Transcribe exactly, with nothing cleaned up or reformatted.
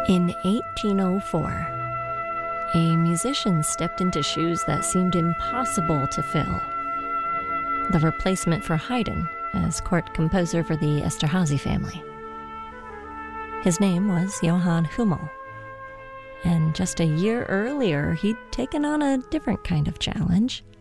In eighteen oh four, a musician stepped into shoes that seemed impossible to fill. The replacement for Haydn as court composer for the Esterházy family. His name was Johann Hummel, and just a year earlier he'd taken on a different kind of challenge.